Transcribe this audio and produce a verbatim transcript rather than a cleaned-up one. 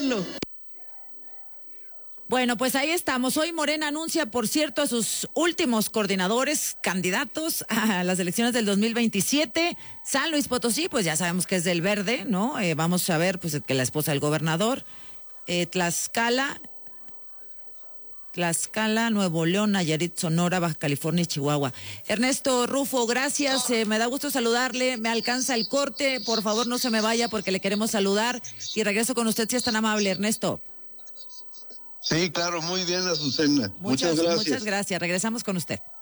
verlo. Bueno, pues ahí estamos. Hoy Morena anuncia, por cierto, a sus últimos coordinadores candidatos a las elecciones del dos mil veintisiete. San Luis Potosí, pues ya sabemos que es del Verde, ¿no? Eh, vamos a ver, pues que la esposa del gobernador. Eh, Tlaxcala, Tlaxcala, Nuevo León, Nayarit, Sonora, Baja California y Chihuahua. Ernesto Rufo, gracias. Eh, me da gusto saludarle. Me alcanza el corte. Por favor, no se me vaya porque le queremos saludar. Y regreso con usted si es tan amable, Ernesto. Sí, claro, muy bien, Azucena. Muchas, muchas gracias. Muchas gracias. Regresamos con usted.